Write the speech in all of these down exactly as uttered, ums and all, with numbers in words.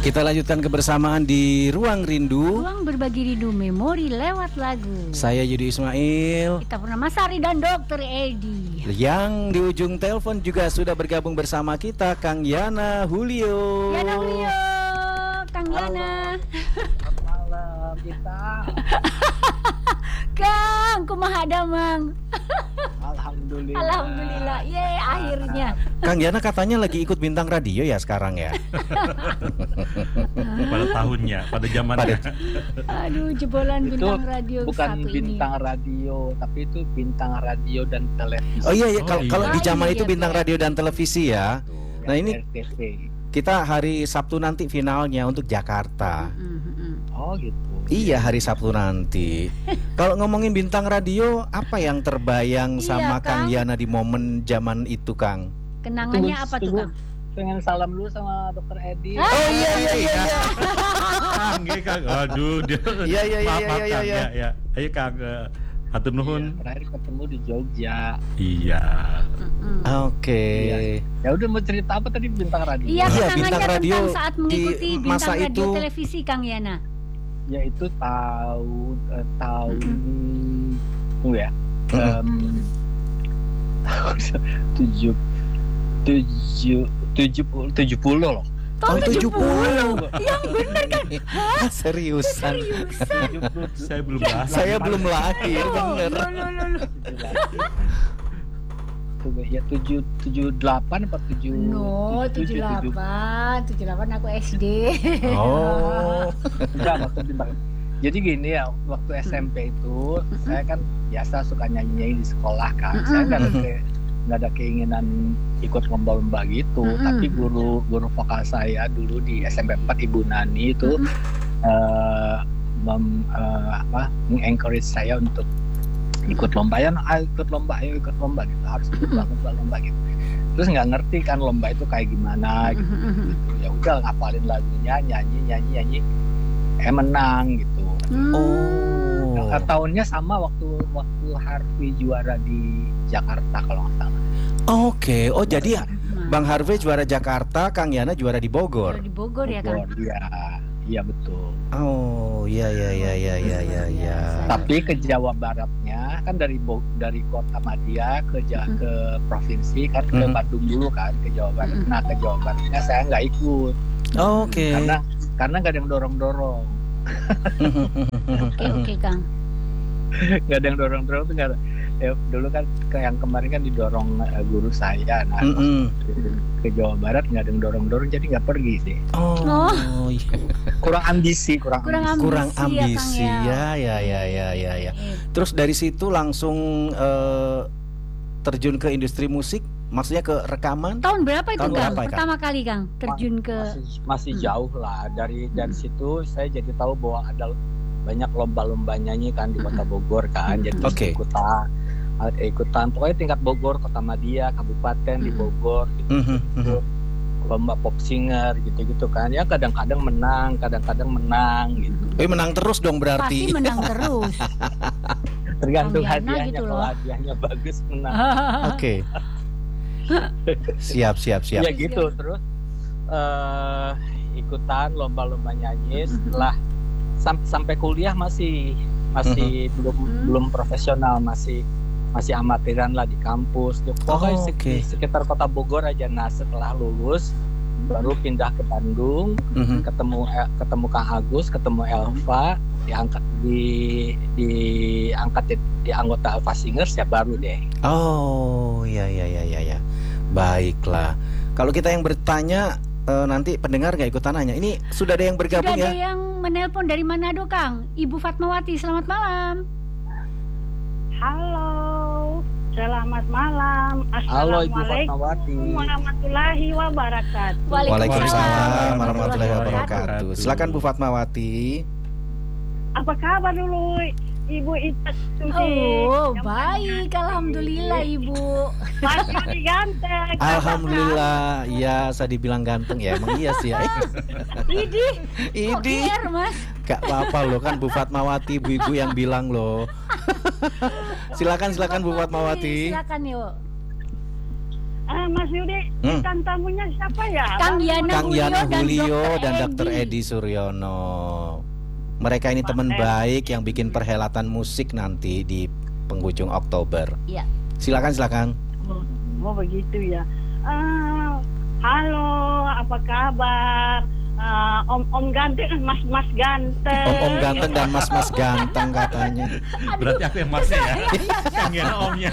Kita lanjutkan kebersamaan di Ruang Rindu. Ruang berbagi rindu memori lewat lagu. Saya Yudi Ismail. Kita Purnama Sari dan Dokter Edi. Yang di ujung telepon juga sudah bergabung bersama kita Kang Yana Julio. Yana Julio, Kang Yana. Selamat malam kita. Kang, kumaha damang? Alhamdulillah. Alhamdulillah, ye akhirnya. Kang Yana katanya lagi ikut bintang radio ya sekarang ya. Pada tahunnya, pada zamannya. Aduh, jebolan Itu bintang radio bukan satu bintang ini. radio, tapi itu bintang radio dan televisi. Oh iya ya, Oh, kalau iya. kalau di zaman Ah, itu iya, bintang iya. radio dan televisi ya. Tuh, Nah, yang ini R T V. kita hari Sabtu nanti finalnya untuk Jakarta. Mm, mm, mm. Oh gitu. Iya, hari Sabtu nanti. Kalau ngomongin bintang radio, apa yang terbayang Iya, sama Kang Kang. Yana di momen zaman itu, Kang? Kenangannya Tunggu, apa tuh, tunggu. Kang? Pengen salam dulu sama Dokter Edi. Ah. Oh iya iya iya. iya. Kang, iya, Kang. Aduh, dia. Iya, iya, iya, Maaf, iya, maaf, iya, Kang. iya. Ya, ya. Ayo Kang, eh, hatur nuhun. Iya, terakhir ketemu di Jogja. Iya. Mm-mm. Oke. Iya. Ya udah mau cerita apa tadi bintang radio? Iya, Iya, kenangannya bintang radio tentang saat mengikuti di bintang masa radio itu. televisi, Kang Yana. Yaitu tahun eh, tahun tunggu ya. Mm-mm. Em, tahun tujuh tujuh tujuh puluh tujuh puluh loh. Oh, Tahun tujuh puluh. Yang benar kan? Seriusan. Seriusan. tujuh puluh Saya belum bahas. Saya belum lahir, Oh, bener. lo, lo, lo, lo. Tunggu ya tujuh tujuh delapan apa tujuh No, tujuh delapan, tujuh delapan aku S D. Oh. Enggak waktu bintang. Jadi gini ya, waktu S M P itu saya kan biasa suka nyanyi di sekolah kan. Saya nggak ada ke- nggak ada keinginan ikut lomba-lomba gitu. Mm-mm. Tapi guru guru vokal saya dulu di S M P empat Ibu Nani itu eh, mem, eh, apa encourage saya untuk ikut lomba ya, ayo ikut lomba, ayo ikut lomba gitu, harus ikut lomba lomba gitu. Terus nggak ngerti kan lomba itu kayak gimana gitu. Ya udah ngapalin lagunya, nyanyi nyanyi nyanyi, eh menang gitu. Oh. Nah, tahunnya sama waktu waktu Harvey juara di Jakarta kalau nggak salah. Oke. Oh, jadi Nah, Bang Harvey juara Jakarta, Kang Yana juara di Bogor. di Bogor ya, Kang. Bogor, iya, iya betul. Oh, iya iya iya iya iya iya iya. Tapi ke Jawa Baratnya kan dari Bo- dari kota Madia ke Ja- Mm. ke provinsi kan ke Mm. Bandung dulu kan ke Jawa Barat. Mm. Nah ke Jawa Baratnya saya nggak ikut Oke. karena karena nggak ada yang dorong dorong, Oke, oke, Kang. nggak ada yang dorong dorong tuh nggak ada. Ya, dulu kan ke yang kemarin kan didorong eh, guru saya. Nah Mm-mm. ke Jawa Barat nggak ada yang dorong dorong jadi nggak pergi sih. Oh, iya. Kurang ambisi, kurang, Kurang ambisi. Kurang Ambisi ya, Kang, ambisi ya. ya ya ya ya ya. Eh, Terus dari situ langsung eh, terjun ke industri musik, maksudnya ke rekaman. Tahun berapa itu, Tahun Kang? berapa, Kang? Pertama kali, Kang, terjun ke masih, masih Hmm. jauh lah dari dari Hmm. situ saya jadi tahu bahwa ada banyak lomba-lomba nyanyi kan di kota Hmm. Bogor kan, jadi terus Oke. ikutan eh, ikutan pokoknya tingkat Bogor, kota Madia, kabupaten di Hmm. Bogor gitu, Mhm, mhm. lomba pop singer gitu-gitu kan, ya kadang-kadang menang kadang-kadang menang gitu, Eh, menang terus dong pasti berarti. menang terus. tergantung Kang Yana hadiahnya, gitu kalau loh. hadiahnya bagus menang. Oke. Siap siap siap. Ya gitu terus eh ikutan lomba-lomba nyanyi. Setelah sam- sampai kuliah masih masih belum Hmm. belum profesional, masih masih amatiran lah di kampus. Pokoknya Oh, sek- oke. di sekitar kota Bogor aja. Nah setelah lulus baru pindah ke Bandung, Mhm. ketemu eh, ketemu Kang Agus, ketemu Elva, diangkat di diangkat di, di anggota Elva Singers ya baru deh. Oh, ya ya ya ya ya. Baiklah. Kalau kita yang bertanya eh, nanti pendengar nggak ikutan nanya. Ini sudah ada yang Sudah bergabung ada ya? yang menelpon dari Manado, Kang. Ibu Fatmawati, selamat malam. Halo, selamat malam. Halo Ibu Assalamualaikum Fatmawati. warahmatullahi wabarakatuh. Waalaikumsalam warahmatullahi warahmatullahi wabarakatuh. wabarakatuh. Silakan Bu Fatmawati. Apa kabar dulu, Ibu Ita Susi? Oh, Yang baik, alhamdulillah, Ibu. Mas Yudi ganteng. Alhamdulillah. Iya, saya dibilang ganteng ya. Emang iya sih ya. Eh, Idi, kok Idi. I R, Mas? Gak apa-apa loh, kan Bu Fatmawati, ibu-ibu yang bilang loh. Silakan silakan Bu Oke, Fatmawati. Silakan, yuk. Ah, Mas Yudi, Hmm. bintang tamunya siapa ya? Kang Yana Kang Julio Yana dan Julio Dokter dan Dokter Edi. Edi Suryono. Mereka ini teman Edi. baik yang bikin perhelatan musik nanti di penghujung Oktober. Iya. Silakan silakan. Oh, oh, begitu ya. Ah, halo, apa kabar? Ah, om-om ganteng, mas-mas ganteng. Om-om ganteng dan mas-mas ganteng katanya. Berarti aku yang masnya ya. Kang Yana omnya.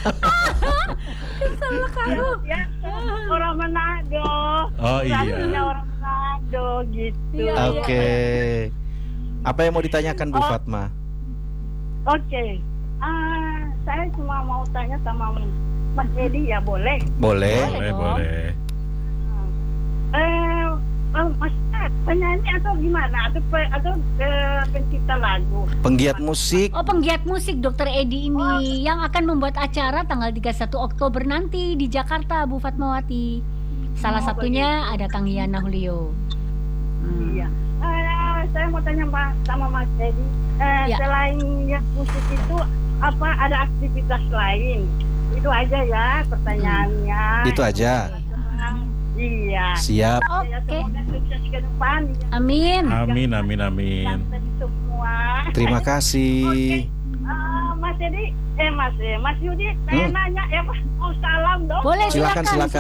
Ya, orang Manado. Oh iya. Rasanya orang Manado gitu. Iya, Oke. Apa yang mau ditanyakan Bu Oh. Fatma? Oke. Ah, saya cuma mau tanya sama Mas Edi ya, boleh? Boleh. Boleh, dong. boleh. Eh, oh, Mas, penyanyi atau gimana? Atau pe- atau eh, pencipta lagu? Penggiat musik. Oh, penggiat musik Dokter Edi ini yang akan membuat acara tanggal tiga puluh satu Oktober nanti di Jakarta, Bu Fatmawati. Salah Oh, satunya ada Kang Yana Julio. Hmm. Iya. Eh, saya mau tanya Pak sama Mas Edi. Eh, Ya. Selain yang musik itu, apa ada aktivitas lain? Itu aja ya pertanyaannya. Itu aja. Iya. Siap. Ya, Oke. semoga sukses ke depan. Amin. Amin, amin, amin. Ganteng semua. Terima kasih. Ah, Mas Edi, eh Mas, eh, Mas Yudi, saya Hmm. nanya ya Mas, mau salam dong. Boleh Silakan, silakan. silakan.